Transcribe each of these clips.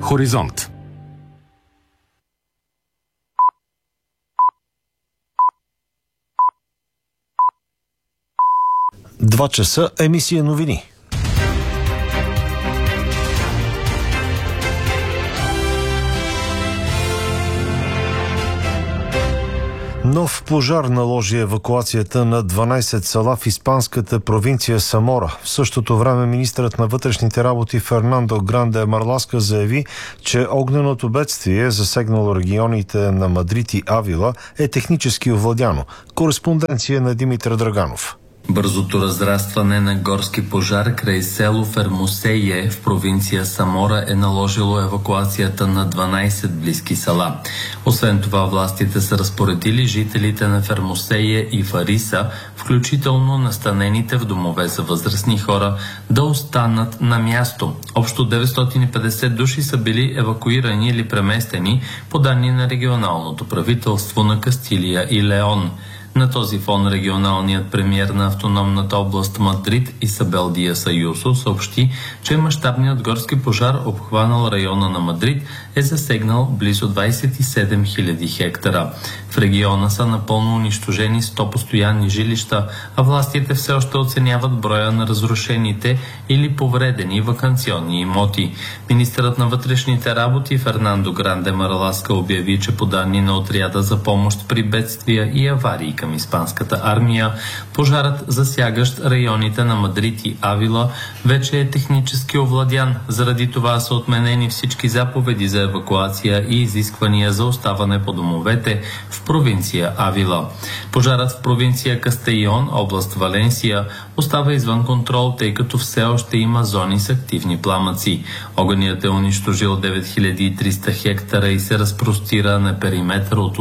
Хоризонт. 2 часа, емисия новини. Нов пожар наложи евакуацията на 12 села в испанската провинция Самора. В същото време министърът на вътрешните работи Фернандо Гранде Марласка заяви, че огненото бедствие, засегнало регионите на Мадрид и Авила, е технически овладяно. Кореспонденция на Димитър Драганов. Бързото разрастване на горски пожар край село Фермосее в провинция Самора е наложило евакуацията на 12 близки села. Освен това, властите са разпоредили жителите на Фермосее и Фариса, включително настанените в домове за възрастни хора, да останат на място. Общо 950 души са били евакуирани или преместени, по данни на регионалното правителство на Кастилия и Леон. На този фон регионалният премиер на автономната област Мадрид Исабел Диас Аюсо съобщи, че мащабният горски пожар, обхванал района на Мадрид, е засегнал близо 27 000 хектара. В региона са напълно унищожени 100 постоянни жилища, а властите все още оценяват броя на разрушените или повредени ваканционни имоти. Министърът на вътрешните работи Фернандо Гранде Марласка обяви, че по данни на отряда за помощ при бедствия и аварии към испанската армия, пожарът, засягащ районите на Мадрид и Авила, вече е технически овладян. Заради това са отменени всички заповеди за евакуация и изисквания за оставане по домовете в провинция Авила. Пожарът в провинция Кастейон, област Валенсия, остава извън контрол, тъй като все още има зони с активни пламъци. Огънят е унищожил 9300 хектара и се разпростира на периметър от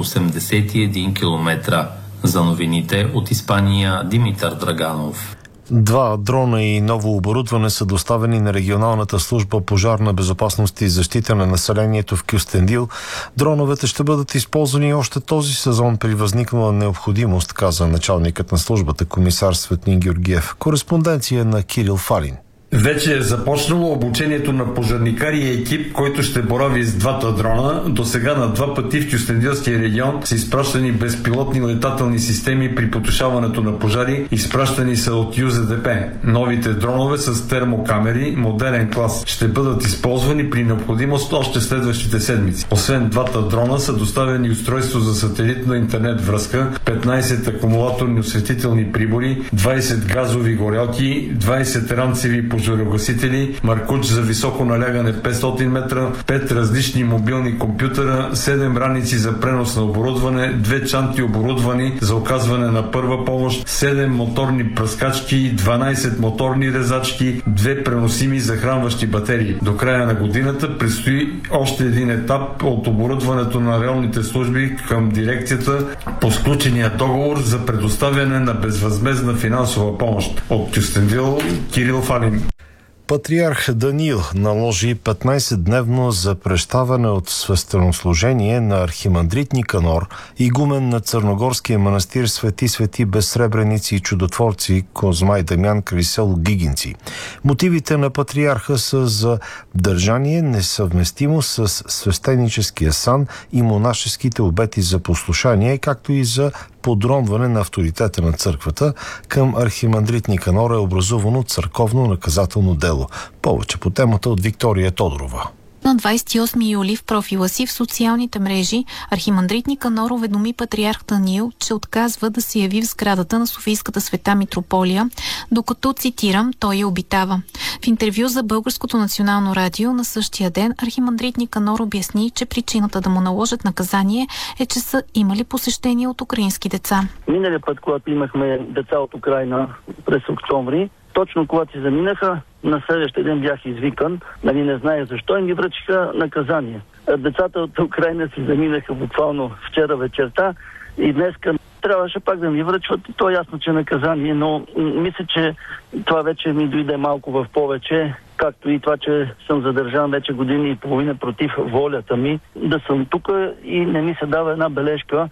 81 км. За новините от Испания, Димитър Драганов. 2 дрона и ново оборудване са доставени на регионалната служба пожарна безопасност и защита на населението в Кюстендил. Дроновете ще бъдат използвани още този сезон при възникнала необходимост, каза началникът на службата комисар Светлин Георгиев. Кореспонденция на Кирил Фалин. Вече е започнало обучението на пожарникари и екип, който ще борави с 2 дрона. До сега на 2 пъти в Кюстендилския регион са изпращани безпилотни летателни системи при потушаването на пожари, изпращани са от ЮЗДП. Новите дронове с термокамери, модерен клас, ще бъдат използвани при необходимост още следващите седмици. Освен 2 дрона са доставени устройство за сателитна интернет връзка, 15 акумулаторни осветителни прибори, 20 газови горелки, 20 ранцеви пожарогасители, маркуч за високо налягане 500 метра, 5 различни мобилни компютъра, 7 раници за пренос на оборудване, 2 чанти оборудвани за оказване на първа помощ, 7 моторни пръскачки, 12 моторни резачки, 2 преносими захранващи батерии. До края на годината предстои още един етап от оборудването на районните служби към дирекцията по сключения договор за предоставяне на безвъзмездна финансова помощ. От Кюстендил, Кирил Фалин. Патриарх Даниил наложи 15-дневно запрещаване от свещенослужение на архимандрит Никанор, игумен на Църногорския манастир Свети безсребреници и чудотворци Козма и Дамян край село Гигинци. Мотивите на патриарха са за държание несъвместимо с свещеническия сан и монашеските обети за послушание, както и за подронване на авторитета на църквата. Към архимандрит Никанор е образувано църковно наказателно дело. Повече по темата от Виктория Тодорова. На 28 юли в профила си в социалните мрежи архимандрит Никанор уведоми патриарх Даниил, че отказва да се яви в сградата на Софийската света митрополия, докато, цитирам, той я обитава. В интервю за Българското национално радио на същия ден архимандрит Никанор обясни, че причината да му наложат наказание е, че са имали посещение от украински деца. Миналия път, когато имахме деца от Украйна през октомври, точно когато си заминаха, на следващия ден бях извикан, не зная защо, и ми връчиха наказание. Децата от Украйна си заминаха буквално вчера вечерта и днеска трябваше пак да ми връчват. То е ясно, че наказание, но мисля, че това вече ми дойде малко в повече, както и това, че съм задържан вече години и половина против волята ми да съм тук и не ми се дава една бележка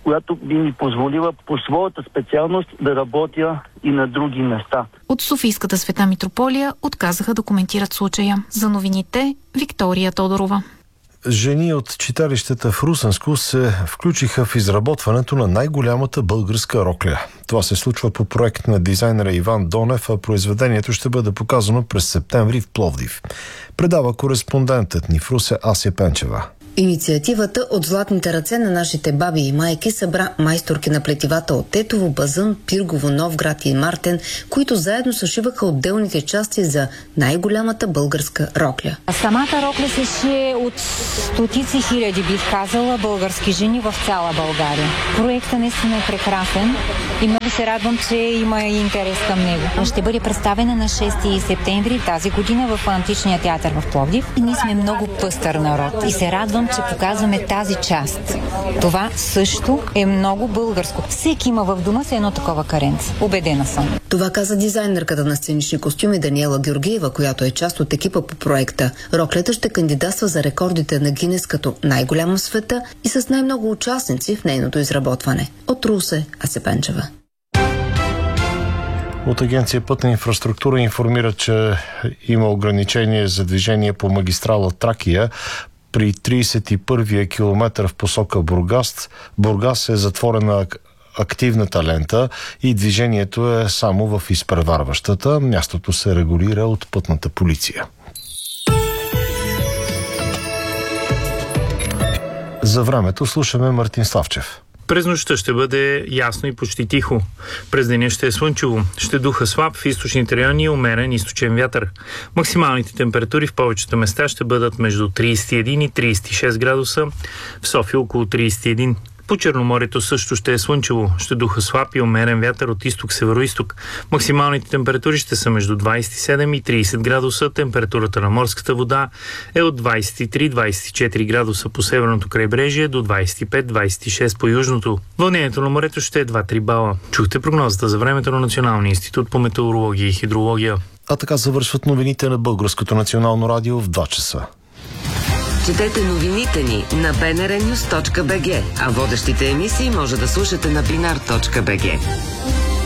която би ми позволила по своята специалност да работя и на други места. От Софийската света митрополия отказаха да коментират случая. За новините Виктория Тодорова. Жени от читалищата в Русенско се включиха в изработването на най-голямата българска рокля. Това се случва по проект на дизайнера Иван Донев, а произведението ще бъде показано през септември в Пловдив. Предава кореспондентът ни в Русе Ася Пенчева. Инициативата от златните ръце на нашите баби и майки събра майсторки на плетивата от Тетово, Базън, Пиргово, Новград и Мартен, които заедно съшиваха отделните части за най-голямата българска рокля. Самата рокля се шие от стотици хиляди, бих казала, български жени в цяла България. Проектът наистина е прекрасен и много се радвам, че има и интерес към него. Ще бъде представена на 6 септември тази година в Античния театър в Пловдив. И ние сме много пъстър народ и се радвам, че показваме тази част. Това също е много българско. Всеки има в дома си едно такова каренце. Убедена съм. Това каза дизайнерката на сценични костюми Даниела Георгиева, която е част от екипа по проекта. Роклята ще кандидатства за рекордите на Гинес като най-голяма в света и с най-много участници в нейното изработване. От Русе, Ася Пенчева. От Агенция Пътна инфраструктура информира, че има ограничение за движение по магистрала Тракия. При 31-я километър в посока Бургас е затворена активната лента и движението е само в изпреварващата. Мястото се регулира от пътната полиция. За времето слушаме Мартин Славчев. През нощта ще бъде ясно и почти тихо. През деня ще е слънчево. Ще духа слаб в източните райони и умерен източен вятър. Максималните температури в повечето места ще бъдат между 31 и 36 градуса. В София около 31. По Черноморието също ще е слънчево. Ще духа слаб и умерен вятър от изток-североизток. Максималните температури ще са между 27 и 30 градуса. Температурата на морската вода е от 23-24 градуса по северното крайбрежие до 25-26 по южното. Вълнението на морето ще е 2-3 бала. Чухте прогнозата за времето на Националния институт по метеорология и хидрология. А така завършват новините на Българското национално радио в 2 часа. Четете новините ни на bnrnews.bg, а водещите емисии може да слушате на binar.bg.